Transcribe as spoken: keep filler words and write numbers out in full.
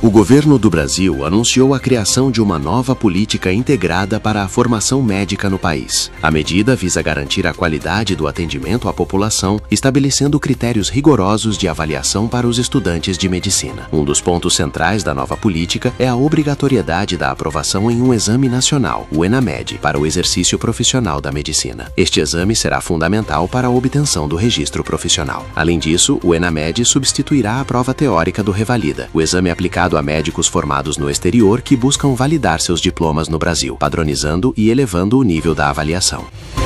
O governo do Brasil anunciou a criação de uma nova política integrada para a formação médica no país. A medida visa garantir a qualidade do atendimento à população, estabelecendo critérios rigorosos de avaliação para os estudantes de medicina. Um dos pontos centrais da nova política é a obrigatoriedade da aprovação em um exame nacional, o ENAMED, para o exercício profissional da medicina. Este exame será fundamental para a obtenção do registro profissional. Além disso, o ENAMED substituirá a prova teórica do Revalida, o exame aplicado a médicos formados no exterior que buscam validar seus diplomas no Brasil, padronizando e elevando o nível da avaliação.